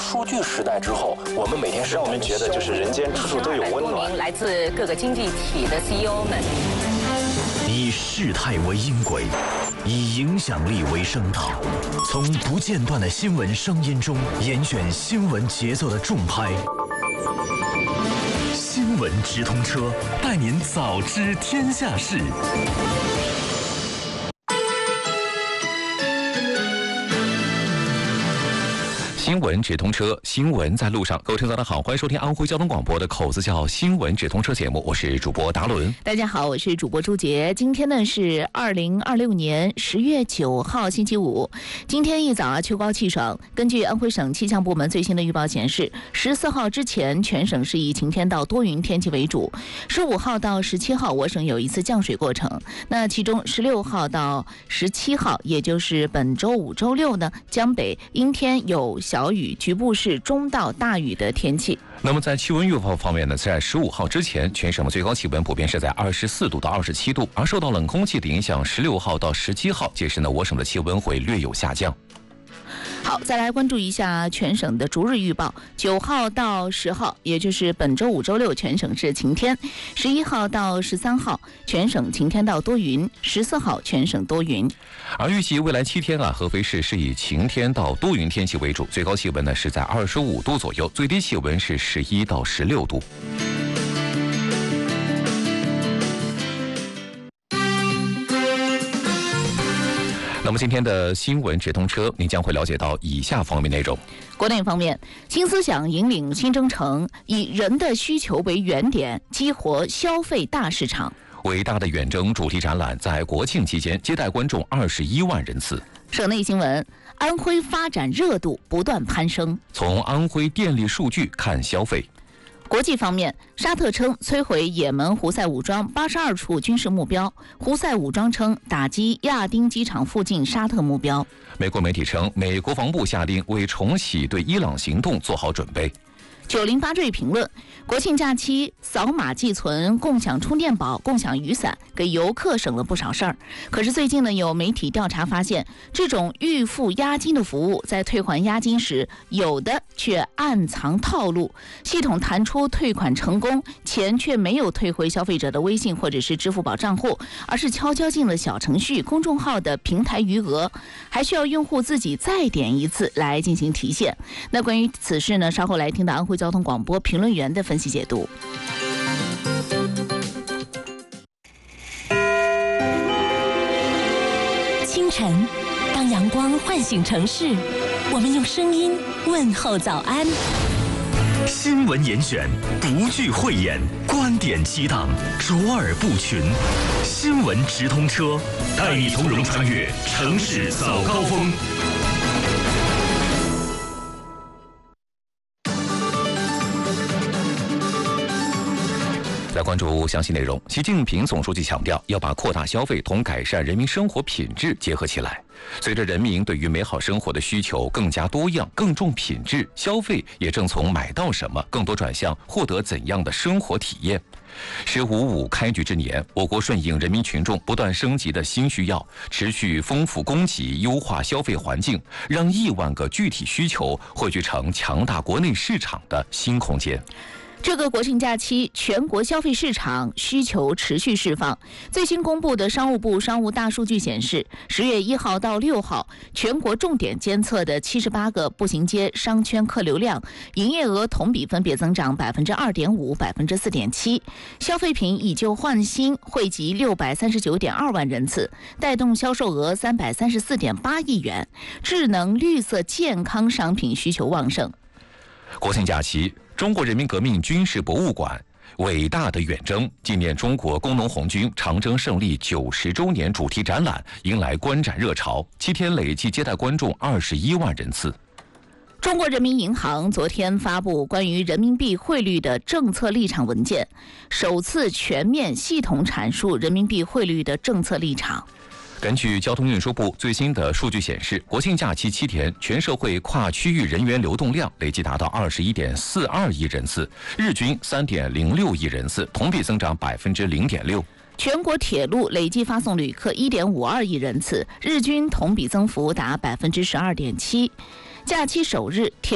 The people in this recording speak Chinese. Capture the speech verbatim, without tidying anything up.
数据时代之后，我们每天是让我们觉得就是人间处处都有温暖。 来自各个经济体的 C E O 们， 以事态为音轨，以影响力为声讨，从不间断的新闻声音中严选新闻节奏的重拍。新闻直通车，带您早知天下事。 新闻直通车，新闻在路上。各位听众大家好，欢迎收听安徽交通广播的口子叫新闻直通车节目，我是主播达伦。 大家好，我是主播朱杰。今天呢是二零二六年十月九号星期五。今天一早啊，秋高气爽。根据安徽省气象部门最新的预报显示，十四号之前全省是以晴天到多云天气为主。十五号到十七号，我省有一次降水过程。那其中十六号到十七号，也就是本周五、周六呢，江北阴天有小小雨，局部是中到大雨的天气。 那么在气温预报方面呢，在十五号之前，全省的最高气温普遍是在二十四度到二十七度，而受到冷空气的影响，十六号到十七号，届时呢，我省的气温会略有下降。 好，再来关注一下全省的逐日预报。九号到十号，也就是本周五、周六，全省是晴天；十一号到十三号，全省晴天到多云；十四号全省多云。 而预计未来七天啊，合肥市是以晴天到多云天气为主，最高气温呢是在二十五度左右，最低气温是十一到十六度。那么今天的新闻直通车，您将会了解到以下方面内容。 国内方面，新思想引领新征程，以人的需求为原点，激活消费大市场。 伟大的远征主题展览在国庆期间接待观众二十一万人次。 省内新闻，安徽发展热度不断攀升。 从安徽电力数据看消费。 国际方面，沙特称摧毁也门胡塞武装八十二处军事目标，胡塞武装称打击亚丁机场附近沙特目标。 美国媒体称，美国防部下令为重启对伊朗行动做好准备。 九零八坠评论：国庆假期扫码寄存、共享充电宝、共享雨伞，给游客省了不少事儿。可是最近呢，有媒体调查发现，这种预付押金的服务，在退还押金时，有的却暗藏套路。系统弹出退款成功，钱却没有退回消费者的微信或者是支付宝账户，而是悄悄进了小程序、公众号的平台余额，还需要用户自己再点一次来进行提现。那关于此事呢，稍后来听到安徽交通广播评论员的分析解读。 清晨，当阳光唤醒城市，我们用声音问候早安。 新闻严选，不惧讳言，观点激荡，卓尔不群。新闻直通车，带你从容穿越城市早高峰。 来关注详细内容。习近平总书记强调，要把扩大消费同改善人民生活品质结合起来。随着人民对于美好生活的需求更加多样、更重品质，消费也正从买到什么，更多转向获得怎样的生活体验。十五五开局之年，我国顺应人民群众不断升级的新需要，持续丰富供给，优化消费环境，让亿万个具体需求汇聚成强大国内市场的新空间。 这个国庆假期，全国消费市场需求持续释放。最新公布的商务部商务大数据显示，十月一号到六号，全国重点监测的七十八个步行街商圈客流量、营业额同比分别增长百分之二点五、百分之四点七，消费品以旧换新惠及六百三十九点二万人次，带动销售额三百三十四点八亿元。智能、绿色、健康商品需求旺盛。 国庆假期，中国人民革命军事博物馆伟大的远征纪念中国工农红军长征胜利九十周年主题展览迎来观展热潮，七天累计接待观众二十一万人次。 中国人民银行昨天发布关于人民币汇率的政策立场文件，首次全面系统阐述人民币汇率的政策立场。 根据交通运输部最新的数据显示，国庆假期七天，全社会跨区域人员流动量累计达到二十一点四二亿人次，日均三点零六亿人次，同比增长百分之零点六。 全国铁路累计发送旅客一点五二亿人次，日均同比增幅达百分之十二点七。假期首日，铁